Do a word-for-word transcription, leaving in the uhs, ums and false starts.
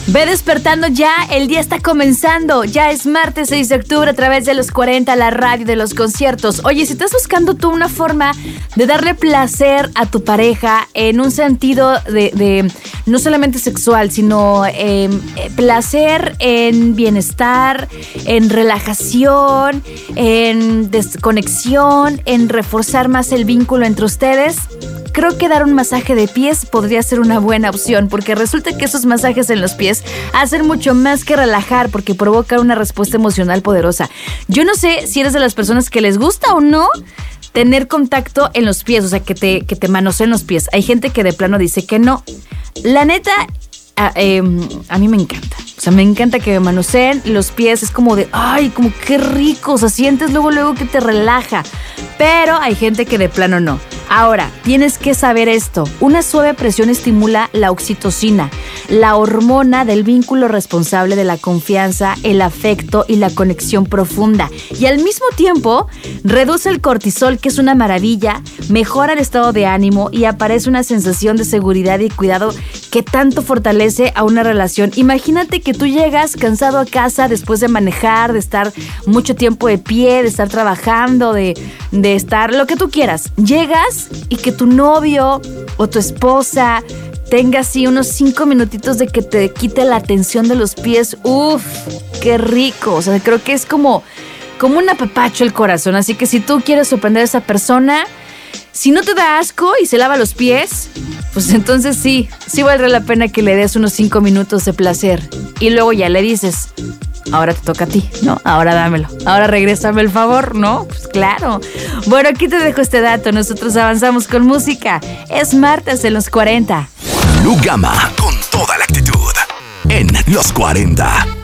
Ve despertando ya, el día está comenzando. Ya es martes seis de octubre a través de los cuarenta, la radio de los conciertos. Oye, si estás buscando tú una forma de darle placer a tu pareja en un sentido de, de no solamente sexual, sino eh, placer en bienestar, en relajación, en desconexión, en reforzar más el vínculo entre ustedes, creo que dar un masaje de pies podría ser una buena opción, porque resulta que esos masajes en los pies hacen mucho más que relajar, porque provocan una respuesta emocional poderosa. Yo no sé si eres de las personas que les gusta o no tener contacto en los pies, o sea, que te, que te manoseen los pies. Hay gente que de plano dice que no. La neta, a, eh, a mí me encanta. O sea, me encanta que me manoseen los pies. Es como de, ay, como qué rico. O sea, sientes luego, luego que te relaja. Pero hay gente que de plano no. Ahora, tienes que saber esto. Una suave presión estimula la oxitocina, la hormona del vínculo responsable de la confianza, el afecto y la conexión profunda. Y al mismo tiempo, reduce el cortisol, que es una maravilla, mejora el estado de ánimo y aparece una sensación de seguridad y cuidado que tanto fortalece a una relación. Imagínate que tú llegas cansado a casa después de manejar, de estar mucho tiempo de pie, de estar trabajando, de, de estar lo que tú quieras. Llegas y que tu novio o tu esposa tenga así unos cinco minutitos de que te quite la tensión de los pies. ¡Uf! ¡Qué rico! O sea, creo que es como, como un apapacho el corazón. Así que si tú quieres sorprender a esa persona, si no te da asco y se lava los pies, pues entonces sí, sí valdrá la pena que le des unos cinco minutos de placer. Y luego ya le dices, ahora te toca a ti, ¿no? Ahora dámelo. Ahora regrésame el favor, ¿no? Pues claro. Bueno, aquí te dejo este dato. Nosotros avanzamos con música. Es martes en los cuarenta. Blue Gamma, con toda la actitud. En los cuarenta.